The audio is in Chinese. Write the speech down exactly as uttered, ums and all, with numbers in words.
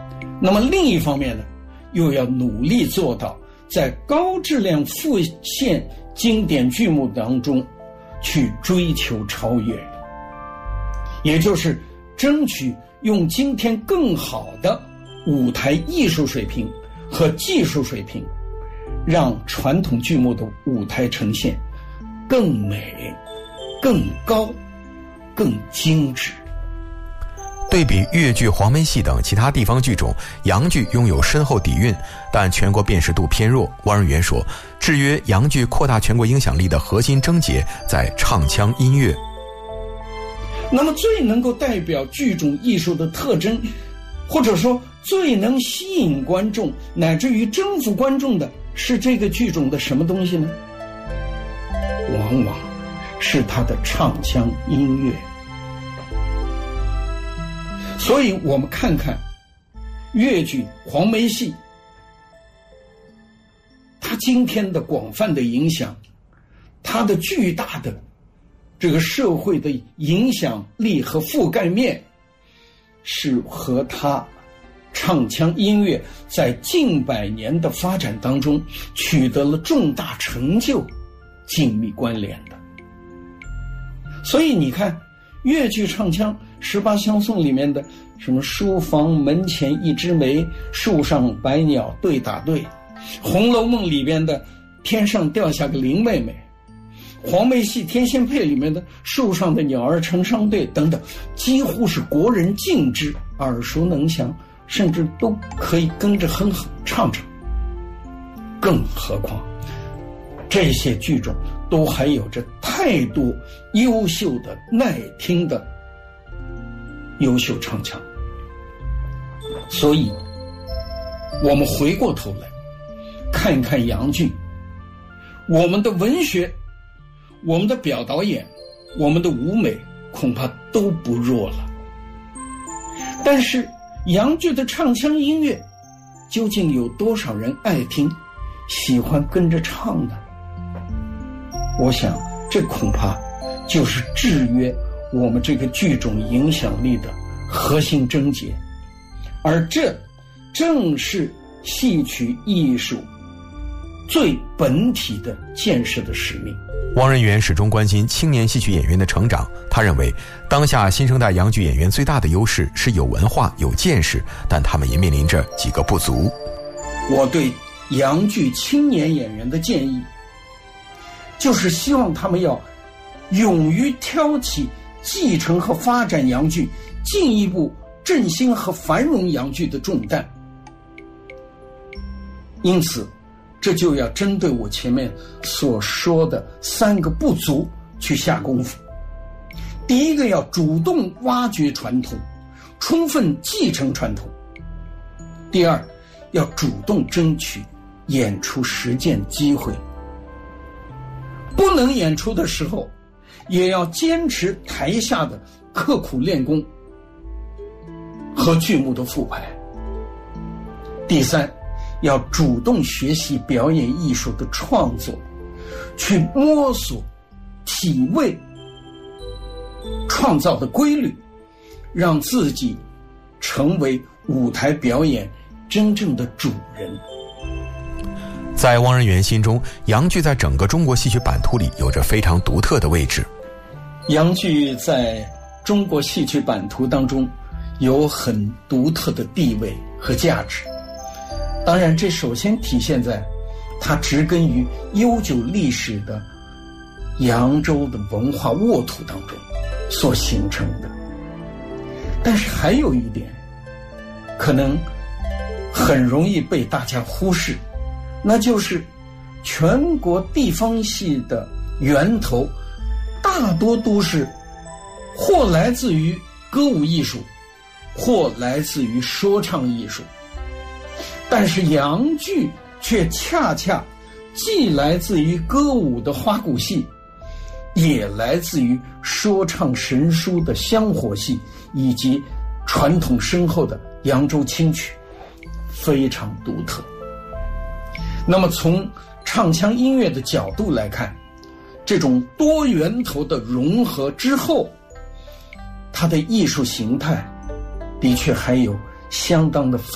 那么另一方面呢，又要努力做到在高质量复现经典剧目当中去追求超越，也就是争取用今天更好的舞台艺术水平和技术水平，让传统剧目的舞台呈现更美、更高、更精致。 对比越剧、黄梅戏等其他地方剧种，洋剧拥有深厚底蕴，但全国辨识度偏弱。汪仁元说，制约洋剧扩大全国影响力的核心症结在唱腔音乐。 那么最能够代表剧种艺术的特征，或者说最能吸引观众乃至于征服观众的是这个剧种的什么东西呢？往往是它的唱腔音乐。所以我们看看越剧、黄梅戏，它今天的广泛的影响，它的巨大的这个社会的影响力和覆盖面，是和它唱腔音乐在近百年的发展当中取得了重大成就紧密关联的。所以你看越剧唱腔十八相送里面的什么书房门前一枝梅，树上百鸟对打对，红楼梦里边的天上掉下个林妹妹，黄梅戏天仙配里面的树上的鸟儿成双对等等，几乎是国人尽知，耳熟能详，甚至都可以跟着哼哼唱唱。更何况这些剧种都还有着太多优秀的耐听的优秀唱腔。所以我们回过头来看一看洋剧，我们的文学、我们的表导演、我们的舞美恐怕都不弱了。但是洋剧的唱腔音乐究竟有多少人爱听、喜欢跟着唱呢？我想这恐怕就是制约我们这个剧种影响力的核心症结，而这正是戏曲艺术最本体的建设的使命。 汪仁元始终关心青年戏曲演员的成长，他认为当下新生代洋剧演员最大的优势是有文化、有见识，但他们也面临着几个不足。 我对洋剧青年演员的建议，就是希望他们要勇于挑起继承和发展洋剧、进一步振兴和繁荣洋剧的重担。因此这就要针对我前面所说的三个不足去下功夫。第一个，要主动挖掘传统，充分继承传统。第二，要主动争取演出实践机会，不能演出的时候也要坚持台下的刻苦练功和剧目的复排。第三，要主动学习表演艺术的创作，去摸索体味创造的规律，让自己成为舞台表演真正的主人。 在汪仁元心中，洋剧在整个中国戏曲版图里有着非常独特的位置。 洋剧在中国戏曲版图当中有很独特的地位和价值。当然这首先体现在它植根于悠久历史的扬州的文化沃土当中所形成的。但是还有一点可能很容易被大家忽视，那就是全国地方戏的源头大多都是或来自于歌舞艺术，或来自于说唱艺术。但是洋剧却恰恰既来自于歌舞的花鼓戏，也来自于说唱神书的香火戏，以及传统深厚的扬州清曲，非常独特。那么从唱腔音乐的角度来看，这种多源头的融合之后，它的艺术形态的确还有相当的